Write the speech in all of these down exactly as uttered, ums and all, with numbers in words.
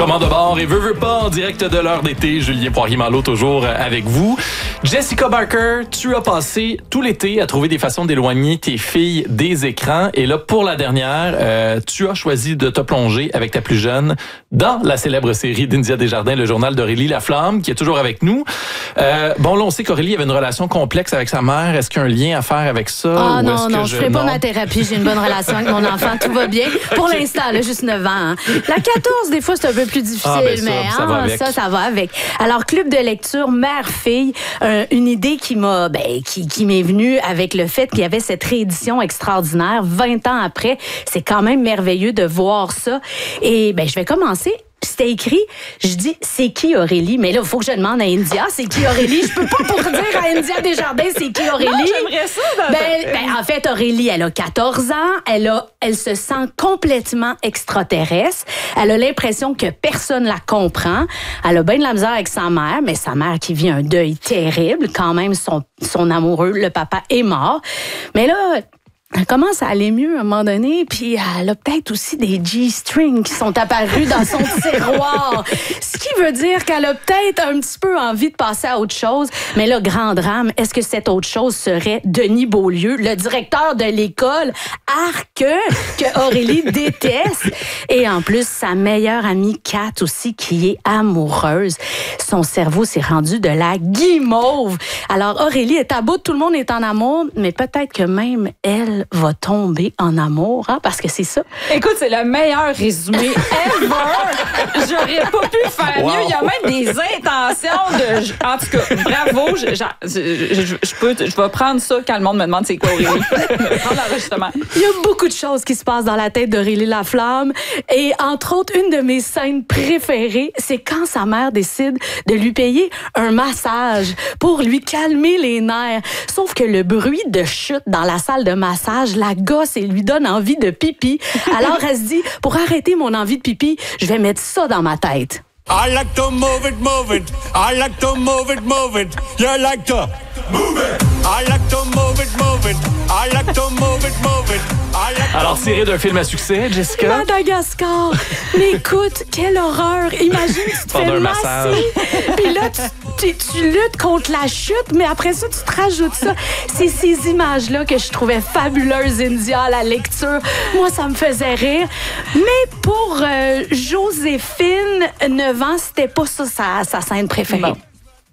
Comment de bord et veut, veut pas en direct de l'heure d'été. Julien Poirier-Malo toujours avec vous. Jessica Barker, tu as passé tout l'été à trouver des façons d'éloigner tes filles des écrans. Et là, pour la dernière, euh, tu as choisi de te plonger avec ta plus jeune dans la célèbre série d'India Desjardins, le journal d'Aurélie Laflamme, qui est toujours avec nous. Euh, bon, là, on sait qu'Aurélie avait une relation complexe avec sa mère. Est-ce qu'il y a un lien à faire avec ça? Ah ou non, est-ce non, que je je ne ferai pas non? ma thérapie. J'ai une bonne relation avec mon enfant. Tout va bien. Pour okay. l'instant, elle a juste neuf ans. Hein. La quatorze, des fois, c'est un peu plus difficile, ah, ben ça, mais ça, hein, va avec. ça, ça va avec. Alors, club de lecture mère-fille, euh, une idée qui m'a, ben, qui, qui m'est venue avec le fait qu'il y avait cette réédition extraordinaire vingt ans après. C'est quand même merveilleux de voir ça. Et ben, je vais commencer. C'était écrit, je dis, c'est qui Aurélie? Mais là, il faut que je demande à India, c'est qui Aurélie? Je peux pas pour dire à India Desjardins, c'est qui Aurélie? Non, j'aimerais ça. Dans ben, ben, en fait, Aurélie, elle a quatorze ans. Elle, a, elle se sent complètement extraterrestre. Elle a l'impression que personne la comprend. Elle a bien de la misère avec sa mère, mais sa mère qui vit un deuil terrible. Quand même, son, son amoureux, le papa, est mort. Mais là... elle commence à aller mieux à un moment donné, puis elle a peut-être aussi des G-strings qui sont apparus dans son tiroir. Ce qui veut dire qu'elle a peut-être un petit peu envie de passer à autre chose. Mais là, grand drame, est-ce que cette autre chose serait Denis Beaulieu, le directeur de l'école, arc que Aurélie déteste? Et en plus, sa meilleure amie Kat aussi, qui est amoureuse. Son cerveau s'est rendu de la guimauve. Alors, Aurélie est à bout, tout le monde est en amour, mais peut-être que même elle va tomber en amour, hein, parce que c'est ça. Écoute, c'est le meilleur résumé ever. J'aurais pas pu faire wow. mieux. Il y a même des intentions de... En tout cas, bravo. Je, je, je, je, peux, je vais prendre ça quand le monde me demande c'est quoi Aurélie. Je vais prendre l'enregistrement. Il y a beaucoup de choses qui se passent dans la tête d'Aurélie Laflamme. Et entre autres, une de mes scènes préférées, c'est quand sa mère décide de lui payer un massage pour lui calmer les nerfs. Sauf que le bruit de chute dans la salle de massage la gosse et lui donne envie de pipi. Alors, elle se dit, pour arrêter mon envie de pipi, je vais mettre ça dans ma tête. I like to move it, move it. I like to move it, move it. You like to move it. I like to move it, move it. I like to move it, move it. I like Alors, tiré d'un film à succès, Jessica? Madagascar. Mais écoute, quelle horreur. Imagine, tu te fais masser. Puis là, tu, tu, tu luttes contre la chute, mais après ça, tu te rajoutes ça. C'est ces images-là que je trouvais fabuleuses, India, à la lecture. Moi, ça me faisait rire. Mais pour euh, Joséphine, neuf ans, c'était pas ça sa, sa scène préférée. Bon.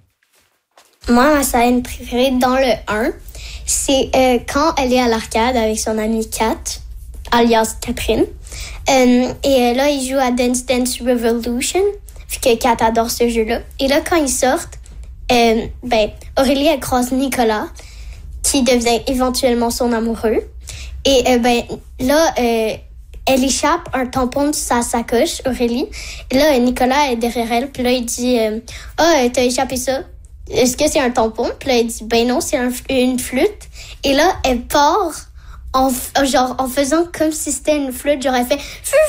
Moi, ma scène préférée dans le un, c'est euh, quand elle est à l'arcade avec son amie Kat, alias Catherine. Euh, et là, ils jouent à Dance Dance Revolution, vu que Kat adore ce jeu-là. Et là, quand ils sortent, euh, ben, Aurélie, elle croise Nicolas, qui devient éventuellement son amoureux. Et euh, ben, là, euh, elle échappe un tampon de sa sacoche, Aurélie. Et là, Nicolas est derrière elle, puis là, il dit euh, « Ah, oh, t'as échappé ça? Est-ce que c'est un tampon? » Puis là, elle dit « Ben non, c'est un, une flûte. » Et là, elle part en, genre, en faisant comme si c'était une flûte. Genre, elle fait « Fufu! »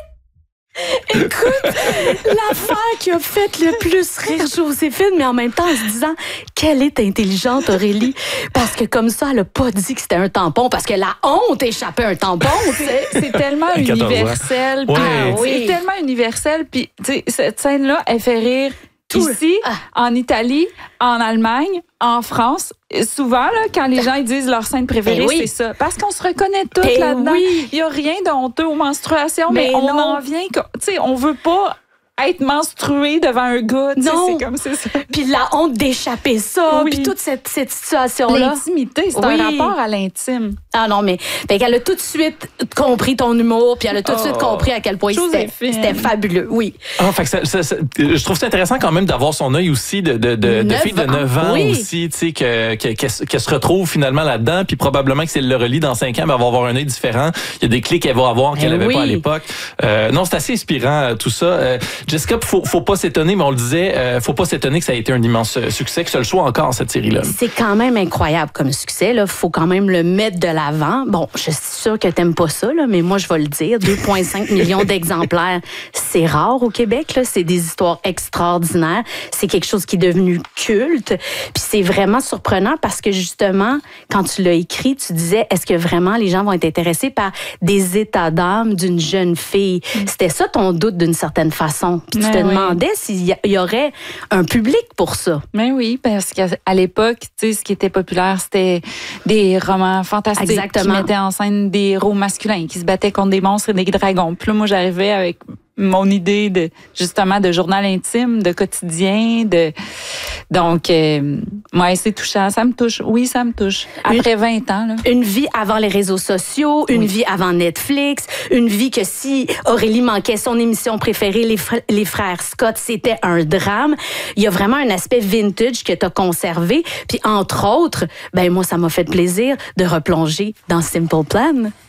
Écoute, l'affaire qui a fait le plus rire Joséphine, mais en même temps en se disant qu'elle est intelligente, Aurélie, parce que comme ça, elle a pas dit que c'était un tampon, parce que la honte échappait un tampon. C'est, c'est tellement universel. Ouais. Ah, oui. C'est tellement universel. Puis, tu sais, cette scène-là, elle fait rire tout ici, ah. en Italie, en Allemagne, en France. Souvent, là, quand les gens ils disent leur scène préférée, ben oui. c'est ça. Parce qu'on se reconnaît toutes ben là-dedans. Oui. Il n'y a rien de honteux aux menstruations, mais, mais on en vient... Tu sais, on veut pas être menstrué devant un gars. Non. C'est comme c'est ça. Puis la honte d'échapper ça, oui. puis toute cette, cette situation-là. L'intimité, c'est oui. un rapport à l'intime. Ah non, mais fait qu'elle a tout de suite compris ton humour, puis elle a tout de oh. suite compris à quel point c'était, c'était fabuleux. Oui. Ah, fait que ça, ça, ça, je trouve ça intéressant quand même d'avoir son œil aussi de, de, de, de fille de neuf ans oui. aussi, tu sais, que, que, qu'elle, qu'elle se retrouve finalement là-dedans, puis probablement que si elle le relit dans cinq ans, elle va avoir un œil différent. Il y a des clics qu'elle va avoir qu'elle n'avait oui. pas à l'époque. Euh, non, c'est assez inspirant tout ça. Euh, Jessica, faut, faut pas s'étonner, mais on le disait, euh, faut pas s'étonner que ça a été un immense succès, que ce le soit encore cette série-là. C'est quand même incroyable comme succès. Là, faut quand même le mettre de l'avant. Bon, je suis sûre que t'aimes pas ça, là, mais moi je vais le dire, deux virgule cinq millions d'exemplaires, c'est rare au Québec. Là, c'est des histoires extraordinaires. C'est quelque chose qui est devenu culte. Puis c'est vraiment surprenant parce que justement, quand tu l'as écrit, tu disais, est-ce que vraiment les gens vont être intéressés par des états d'âme d'une jeune fille? Mm. C'était ça ton doute d'une certaine façon. télévision. Puis tu Mais te oui. demandais s'il y, y aurait un public pour ça. Mais oui, parce qu'à à l'époque, tu sais, ce qui était populaire, c'était des romans fantastiques Exactement. qui mettaient en scène des héros masculins qui se battaient contre des monstres et des dragons. Puis là, moi, j'arrivais avec mon idée de justement de journal intime, de quotidien, de donc euh, ouais, c'est touchant, ça me touche. Oui, ça me touche. Après une, vingt ans là. Une vie avant les réseaux sociaux, une oui. vie avant Netflix, une vie que si Aurélie manquait son émission préférée, les, fr- les frères Scott, c'était un drame. Il y a vraiment un aspect vintage que tu as conservé. Puis entre autres, ben moi ça m'a fait plaisir de replonger dans Simple Plan.